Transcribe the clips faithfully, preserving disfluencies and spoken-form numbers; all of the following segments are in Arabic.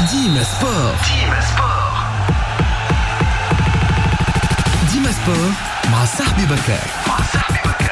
ديما سبور. ديما سبور. ديما سبور مع صاحبي بكار. مع صاحبي بكار.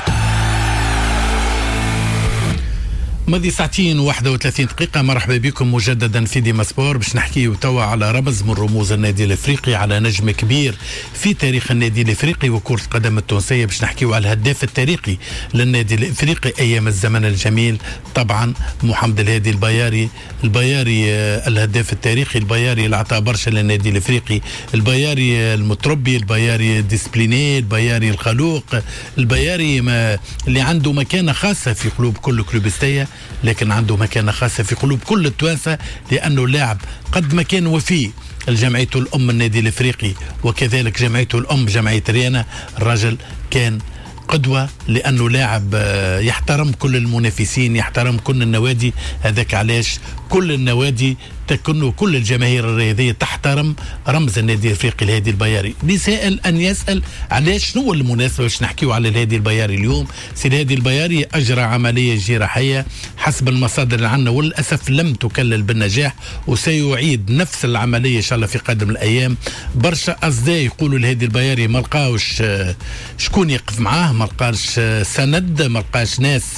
ماضي ساعتين واحدة وثلاثين دقيقة. مرحبا بكم مجددا في ديما سبور باش نحكي توا على رمز من رموز النادي الافريقي، على نجم كبير في تاريخ النادي الافريقي وكرة القدم التونسية. باش نحكيو على الهداف التاريخي للنادي الافريقي ايام الزمن الجميل، طبعا محمد الهادي البياري. البياري الهداف التاريخي، البياري اللي عطى برشا للنادي الافريقي، البياري المتربي، البياري الديسبليني، البياري الخلوق، البياري ما اللي عنده مكانة خاصة في قلوب كل كلوبستية، لكن عنده مكانة خاصة في قلوب كل التوانسة، لأنه لاعب قد ما كان وفي الجمعية الأم النادي الإفريقي وكذلك جمعية الأم جمعية ريانا. الرجل كان قدوة لأنه لاعب يحترم كل المنافسين، يحترم كل النوادي. هذاك علاش كل النوادي تكون كل الجماهير الرياضية تحترم رمز النادي الافريقي الهادي البياري. لسائل ان يسال علاش شنو المناسبه باش نحكيو على الهادي البياري اليوم. سي الهادي البياري اجرى عمليه جراحيه حسب المصادر اللي عندنا، وللاسف لم تكلل بالنجاح، وسيعيد نفس العمليه ان شاء الله في قادم الايام. برشا اصداء يقولوا الهادي البياري ما لقاوش شكون يقف معاه، ما لقاش سند، ما لقاش ناس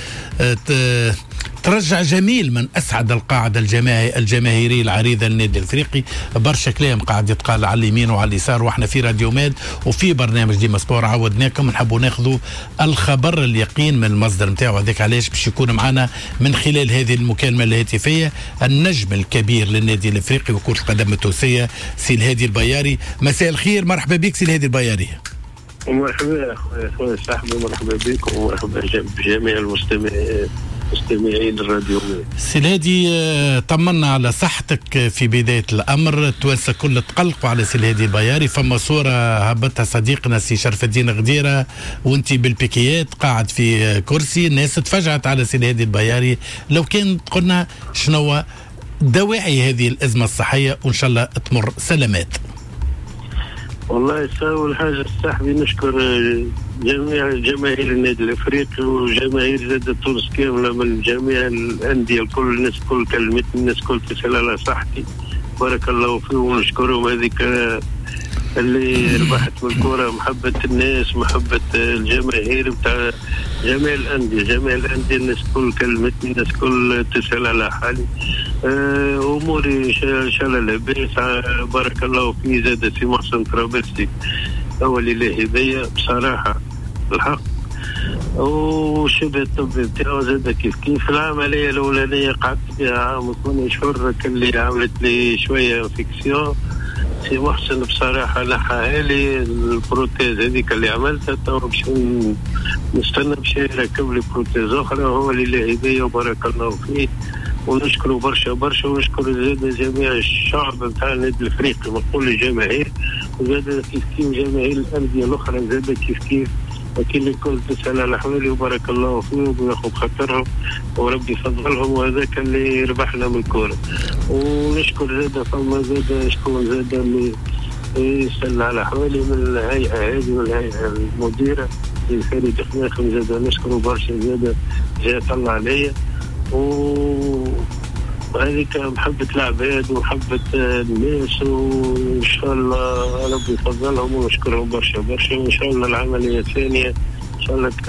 ترجع جميل من أسعد القاعدة الجماهيرية الجماهيرية العريضة للنادي الافريقي. برشا كلام قاعد يتقال على اليمين وعلى اليسار، واحنا في راديو ماد وفي برنامج ديما سبور عودناكم نحبوا ناخذوا الخبر اليقين من المصدر نتاعو. هذاك علاش باش يكون معنا من خلال هذه المكالمة الهاتفية النجم الكبير للنادي الافريقي وكرة القدم التونسية سي الهادي البياري. مساء الخير، مرحبا بك سي الهادي البياري. مرحبا اخويا صاحبي، مرحبا بكم ومرحبا بجميع المستمعين مستمعين الراديو. سي الهادي، طمنا على صحتك في بداية الأمر. توانسة كل تقلقوا على سي الهادي البياري. فما صورة هبطها صديقنا سي شرف الدين غديرة وانتي بالبيكيات قاعد في كرسي، الناس تفجعت على سي الهادي البياري. لو كان قلنا شنو دواعي هذه الأزمة الصحية وإن شاء الله تمر سلامات. والله أول حاجة صاحبي نشكر جميع جماهير النادي الافريقي وجماهير زاد تونس كامله من جميع الانديه الكل، الناس كل كلمتني، الناس كل تسال على صحتي، بارك الله فيهم ونشكرهم. هذيك اللي ربحت من الكره، محبه الناس، محبه الجماهير بتاع جميع الانديه، جميع الانديه الناس كل كلمتني، الناس كل تسال على حالي. أه اموري ان شاء الله لاباس، بارك الله فيه. زاد سي محسن طرابلسي هو اللي له هديه بصراحه الحق، وشبه الطب بتاعه زاد كيف كيف. العمليه الاولانيه قعدت فيها عام وثمانية اشهر، اللي عملت لي شويه انفكسيون. سي محسن بصراحه نحاها لي البروتيز هذيك اللي عملتها، تو باش نستنى باش يركب لي بروتيز اخرى. هو اللي له هديه وبارك الله فيه، ونشكره برشا برشا، ونشكر زاد جميع الشعب نتاع النادي الافريقي، نقول الجماهير، وزاد كيف كيف جماهير الانديه الاخرى زاد كيف كيف، لكن الكل تسال على حوالي وبارك الله فيهم وياخذ خاطرهم وربي يفضلهم، وهذاك اللي ربحنا من الكوره. ونشكر زاد فما زاد شكون زاد اللي يسال على حوالي من الهيئه هذه والهيئه المديره فريد خناخم، زاد نشكره برشا، زاد جا طلع عليا. وهذيك محبة العباد ومحبة الناس، وإن شاء الله ربي يفضلهم ونشكرهم برشا برشا، وإن شاء الله العملية الثانية إن شاء الله